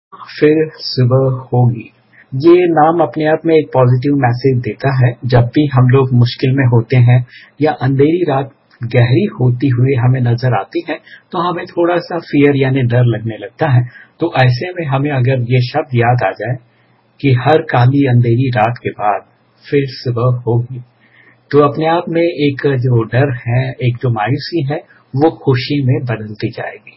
फिर सुबह होगी। ये नाम अपने आप में एक पॉजिटिव मैसेज देता है। जब भी हम लोग मुश्किल में होते हैं या अंधेरी रात गहरी होती हुई हमें नजर आती है तो हमें थोड़ा सा फियर यानी डर लगने लगता है। तो ऐसे में हमें अगर ये शब्द याद आ जाए कि हर काली अंधेरी रात के बाद फिर सुबह होगी, तो अपने आप में एक जो डर है, एक जो मायूसी है, वो खुशी में बदलती जाएगी।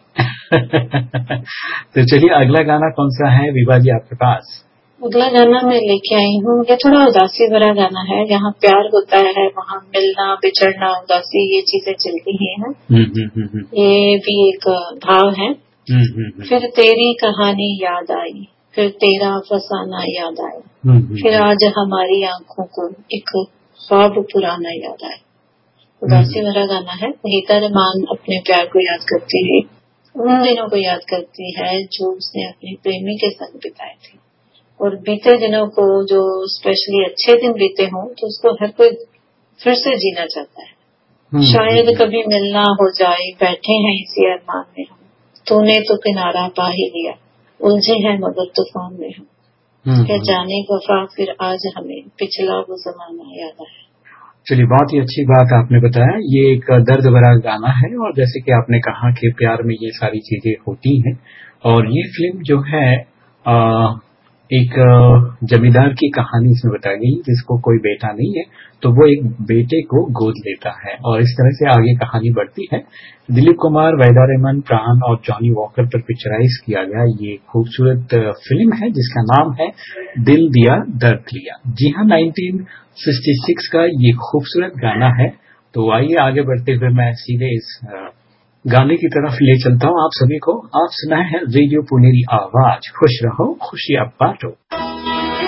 तो चलिए अगला गाना कौन सा है विभा जी आपके पास? अगला गाना मैं लेके आई हूँ, ये थोड़ा उदासी भरा गाना है। जहाँ प्यार होता है वहाँ मिलना, बिछड़ना, उदासी, ये चीजें चलती ही हैं। ये भी एक भाव है। फिर तेरी कहानी याद आई, फिर तेरा फसाना याद आया, फिर आज हमारी आंखों को एक ख्वाब पुराना याद आया। उदासी भरा गाना है। गीता रमान अपने प्यार को याद करती है, उन दिनों को याद करती है जो उसने अपने प्रेमी के संग बिताए थे। और बीते दिनों को, जो स्पेशली अच्छे दिन बीते हों, तो उसको हर कोई फिर से जीना चाहता है। शायद कभी मिलना हो जाए, बैठे हैं इसी अरमान में हम, तूने तो किनारा पा ही लिया, उलझे हैं मगर तूफान में हम। क्या जाने वफा फिर आज हमें पिछला वो जमाना याद आया। चलिए बहुत ही अच्छी बात आपने बताया। ये एक दर्द भरा गाना है और जैसे कि आपने कहा कि प्यार में ये सारी चीजें होती हैं। और ये फिल्म जो है एक जमींदार की कहानी इसमें बताई गई, जिसको कोई बेटा नहीं है तो वो एक बेटे को गोद लेता है और इस तरह से आगे कहानी बढ़ती है। दिलीप कुमार, वहीदा रहमान, प्राण और जॉनी वॉकर पर पिक्चराइज किया गया ये खूबसूरत फिल्म है जिसका नाम है दिल दिया दर्द लिया। जी हाँ, 1966 का ये खूबसूरत गाना है। तो आइए आगे बढ़ते हुए मैं सीधे इस गाने की तरफ ले चलता हूँ आप सभी को। आप सुनाए हैं रेडियो पुनेरी आवाज, खुश रहो खुशियां बांटो।